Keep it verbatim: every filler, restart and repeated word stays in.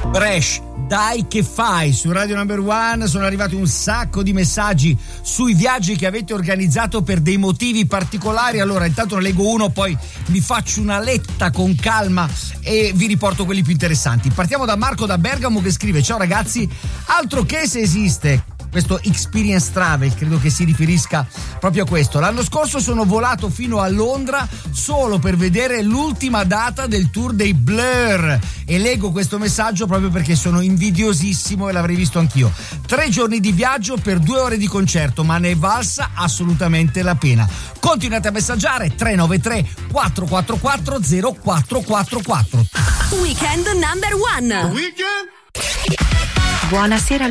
Brescia, dai che fai? Su Radio Number One sono arrivati un sacco di messaggi sui viaggi che avete organizzato per dei motivi particolari. Allora intanto ne leggo uno, poi mi faccio una letta con calma e vi riporto quelli più interessanti. Partiamo da Marco da Bergamo che scrive: ciao ragazzi, altro che se esiste questo Experience Travel, credo che si riferisca proprio a questo. L'anno scorso sono volato fino a Londra solo per vedere l'ultima data del tour dei Blur e leggo questo messaggio proprio perché sono invidiosissimo e l'avrei visto anch'io. Tre giorni di viaggio per due ore di concerto, ma ne è valsa assolutamente la pena. Continuate a messaggiare tre nove tre quattro quattro quattro zero quattro quattro quattro. Weekend Number One. Weekend. Buonasera